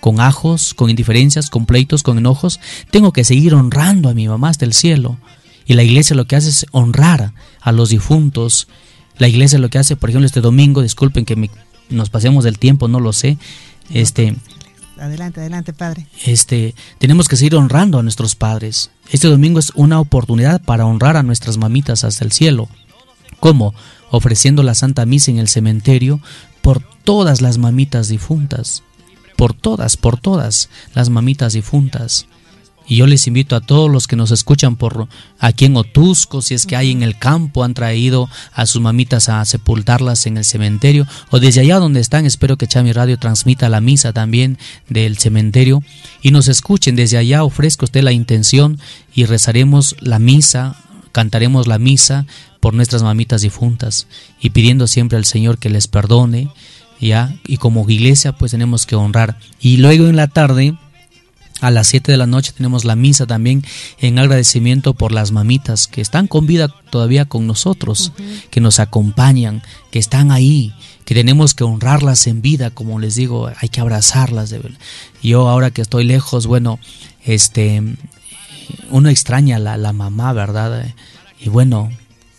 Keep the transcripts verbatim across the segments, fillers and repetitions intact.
con ajos, con indiferencias, con pleitos, con enojos. Tengo que seguir honrando a mi mamá hasta el cielo. Y la iglesia lo que hace es honrar a los difuntos. La iglesia lo que hace, por ejemplo, este domingo, disculpen que me, nos pasemos del tiempo, no lo sé. Este, adelante, adelante, padre. Este, tenemos que seguir honrando a nuestros padres. Este domingo es una oportunidad para honrar a nuestras mamitas hasta el cielo. ¿Cómo? Ofreciendo la Santa Misa en el cementerio por todas las mamitas difuntas. Por todas, por todas las mamitas difuntas. Y yo les invito a todos los que nos escuchan por aquí en Otusco, si es que hay en el campo, han traído a sus mamitas a sepultarlas en el cementerio, o desde allá donde están, espero que Chami Radio transmita la misa también del cementerio, y nos escuchen desde allá. Ofrezca usted la intención y rezaremos la misa, cantaremos la misa por nuestras mamitas difuntas, y pidiendo siempre al Señor que les perdone, ya, y como iglesia pues tenemos que honrar. Y luego en la tarde, a las siete de la noche, tenemos la misa también en agradecimiento por las mamitas que están con vida todavía con nosotros, uh-huh. que nos acompañan, que están ahí, que tenemos que honrarlas en vida, como les digo, hay que abrazarlas. De verdad. Yo ahora que estoy lejos, bueno, este, uno extraña a la, la mamá, ¿verdad? Y bueno,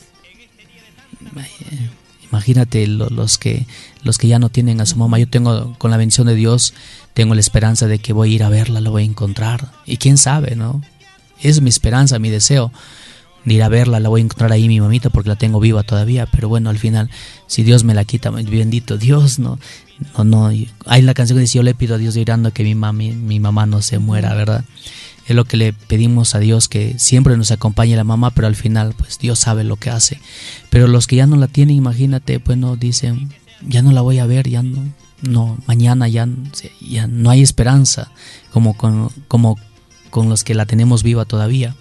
imagínate los que, los que ya no tienen a su mamá. Yo tengo, con la bendición de Dios, tengo la esperanza de que voy a ir a verla, la voy a encontrar. Y quién sabe, ¿no? Es mi esperanza, mi deseo de ir a verla, la voy a encontrar ahí mi mamita porque la tengo viva todavía. Pero bueno, al final, si Dios me la quita, bendito Dios, ¿no? No, no. Hay la canción que dice, yo le pido a Dios llorando que mi, mami, mi mamá no se muera, ¿verdad? Es lo que le pedimos a Dios, que siempre nos acompañe la mamá, pero al final, pues Dios sabe lo que hace. Pero los que ya no la tienen, imagínate, pues no, dicen, ya no la voy a ver, ya no... No, mañana ya, ya no hay esperanza como con, como con los que la tenemos viva todavía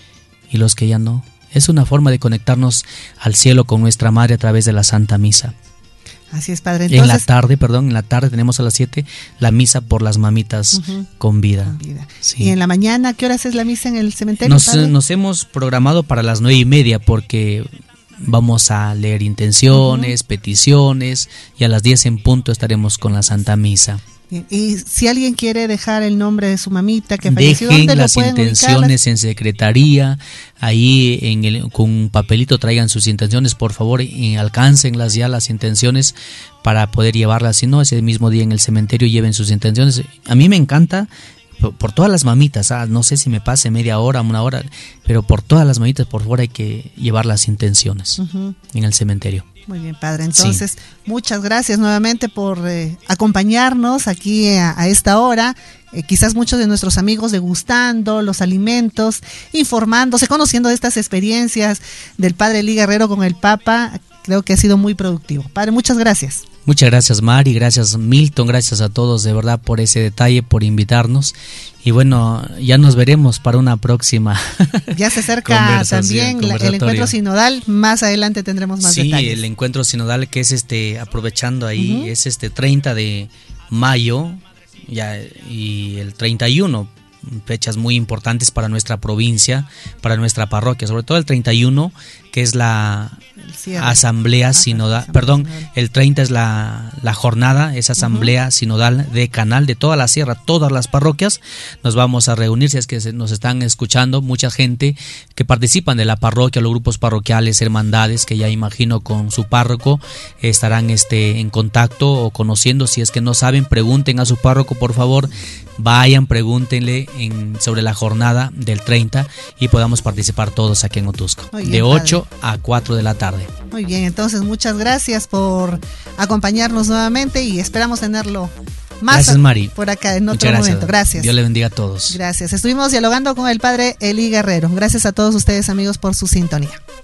y los que ya no. Es una forma de conectarnos al cielo con nuestra madre a través de la Santa Misa. Así es, padre. Entonces, en la tarde, perdón, en la tarde tenemos a las siete la misa por las mamitas uh-huh. con vida. Con vida. Sí. Y en la mañana, ¿qué horas es la misa en el cementerio? Nos, nos hemos programado para las nueve y media porque vamos a leer intenciones, uh-huh. peticiones, y a las diez en punto estaremos con la Santa Misa. Bien. Y si alguien quiere dejar el nombre de su mamita que falleció, dejen ¿dónde las lo pueden intenciones ubicar? En secretaría, ahí en el, con un papelito traigan sus intenciones, por favor, y alcáncenlas ya las intenciones para poder llevarlas. Si no, ese mismo día en el cementerio lleven sus intenciones. A mí me encanta por, por todas las mamitas, ah, no sé si me pase media hora, una hora, pero por todas las mamitas, por favor, hay que llevar las intenciones uh-huh. en el cementerio. Muy bien, padre. Entonces, sí. muchas gracias nuevamente por eh, acompañarnos aquí a, a esta hora. Eh, quizás muchos de nuestros amigos degustando los alimentos, informándose, conociendo de estas experiencias del padre Elí Guerrero con el Papa. Creo que ha sido muy productivo. Padre, muchas gracias. Muchas gracias, Mari, gracias Milton, gracias a todos de verdad por ese detalle, por invitarnos. Y bueno, ya nos veremos para una próxima. Ya se acerca también la, el encuentro sinodal, más adelante tendremos más sí, detalles. Sí, el encuentro sinodal que es este, aprovechando ahí, uh-huh. es este treinta de mayo ya, y el treinta y uno, fechas muy importantes para nuestra provincia, para nuestra parroquia, sobre todo el treinta y uno, que es la asamblea ah, sinodal, perdón, sinodal. El treinta es la, la jornada, esa asamblea uh-huh. sinodal de Canal, de toda la sierra, todas las parroquias, nos vamos a reunir, si es que nos están escuchando, mucha gente que participan de la parroquia, los grupos parroquiales, hermandades, que ya imagino con su párroco estarán este, en contacto o conociendo, si es que no saben, pregunten a su párroco, por favor, vayan, pregúntenle en, sobre la jornada del treinta y podamos participar todos aquí en Otusco, bien, de ocho padre. A cuatro de la tarde. Muy bien, entonces muchas gracias por acompañarnos nuevamente y esperamos tenerlo más gracias, Mari. Por acá en otro Muchas gracias. momento. Gracias. Dios le bendiga a todos. Gracias. Estuvimos dialogando con el padre Elí Guerrero. Gracias a todos ustedes, amigos, por su sintonía.